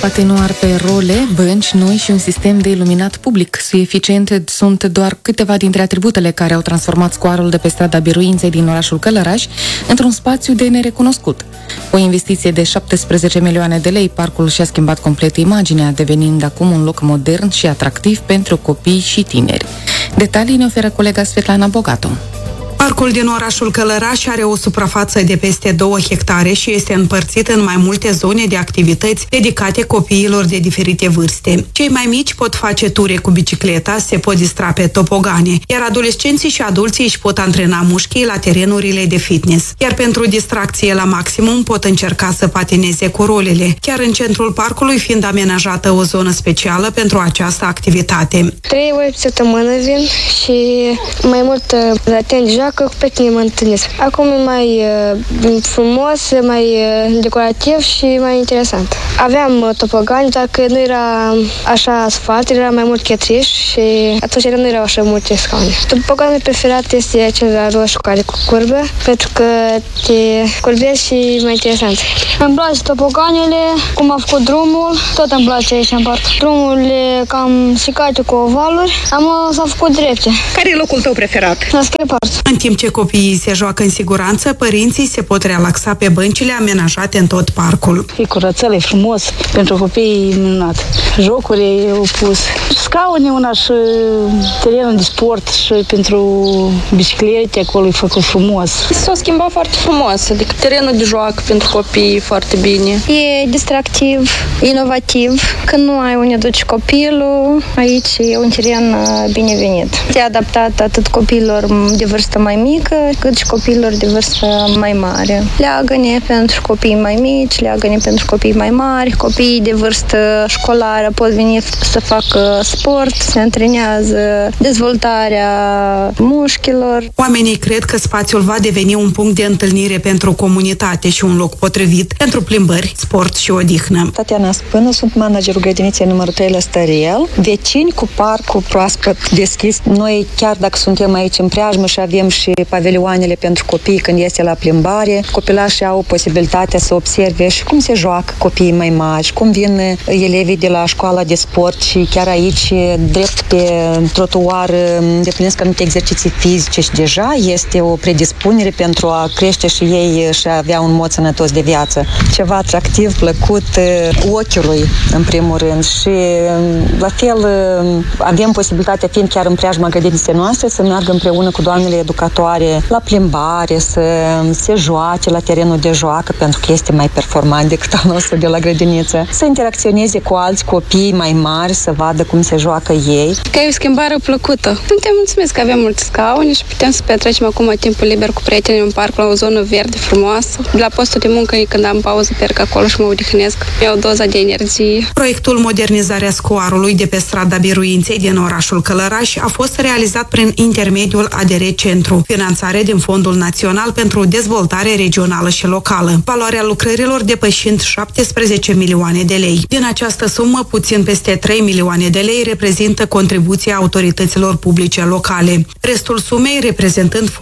patinoar pe role, bănci noi și un sistem de iluminat public eficient sunt doar câteva dintre atributele care au transformat scoarul de pe strada Biruinței din orașul Călăraș într-un spațiu de nerecunoscut. Cu o investiție de 17 milioane de lei, parcul și-a schimbat complet imaginea, devenind acum un loc modern și atractiv pentru copii și tineri. Detalii ne oferă colega Svetlana Bogatu. Parcul din orașul Călăraș are o suprafață de peste 2 hectare și este împărțit în mai multe zone de activități dedicate copiilor de diferite vârste. Cei mai mici pot face ture cu bicicleta, se pot distra pe topogane, iar adolescenții și adulții își pot antrena mușchii la terenurile de fitness. Iar pentru distracție la maximum pot încerca să patineze cu rolele, chiar în centrul parcului fiind amenajată o zonă specială pentru această activitate. 3 ori pe săptămână vin și mai mult la teren joacă, cu prieteni mă întâlnesc. Acum e mai frumos, mai decorativ și mai interesant. Aveam topogani, dar că nu era așa asfalt, era mai mult chetriș și atunci nu erau așa multe scaune. Topoganul preferat este cel la roșu care cu curbă, pentru că te curbești și mai interesant. Îmi place topoganele, cum a făcut drumul, tot îmi place aici în parc. Drumurile cam sicate cu ovaluri, s-a făcut drepte. Care e locul tău preferat? La skatepark. În timp ce copiii se joacă în siguranță, părinții se pot relaxa pe băncile amenajate în tot parcul. E curățel, e frumos, pentru copii e minunat. Jocuri au pus. Scaune una și terenul de sport și pentru biciclete, acolo e făcut frumos. S-a schimbat foarte frumos, adică terenul de joacă pentru copii foarte bine. E distractiv, inovativ. Când nu ai unde duci copilul, aici e un teren binevenit. E adaptat atât copiilor de vârstă mai mică, cât și copiilor de vârstă mai mare. Leagăne pentru copii mai mici, leagăne pentru copii mai mari, copiii de vârstă școlară pot veni să facă sport, se antrenează, dezvoltarea mușchilor. Oamenii cred că spațiul va deveni un punct de întâlnire pentru comunitate și un loc potrivit pentru plimbări, sport și odihnă. Tatiana Spână, sunt managerul grădiniței numărul 3 la Stăriel. Vecini cu parcul proaspăt deschis. Noi, chiar dacă suntem aici în preajmă și avem și pavilioanele pentru copii când este la plimbare, copilașii au posibilitatea să observe și cum se joacă copiii mai mari, cum vin elevii de la școala de sport și chiar aici, drept pe trotuar, îndeplinesc anumite exerciții fizice și deja este o predispunere pentru a crește și ei și a avea un mod sănătos de viață. Ceva atractiv, plăcut ochiului, în primul rând. Și la fel avem posibilitatea, fiind chiar în preajma grădiniței noastre, să meargă împreună cu doamnele educatoare la plimbare, să se joace la terenul de joacă, pentru că este mai performant decât al nostru de la grădiniță. Să interacționeze cu alți copii mai mari, să vadă cum se joacă ei. Că e o schimbare plăcută. Suntem mulțumiți că avem multe scaune și putem să petrecem acum timpul liber cu prietenii în parc la o zonă verde frumoasă. La postul de muncă, când am pauză, merg acolo și mă odihnesc. Iau doza de energie. Proiectul Modernizarea scoarului de pe strada Biruinței din orașul Călăraș a fost realizat prin intermediul ADR Centru, finanțare din Fondul Național pentru Dezvoltare Regională și Locală, valoarea lucrărilor depășind 17 milioane de lei. Din această sumă, puțin peste 3 milioane de lei reprezintă contribuția autorităților publice locale, restul sumei reprezentând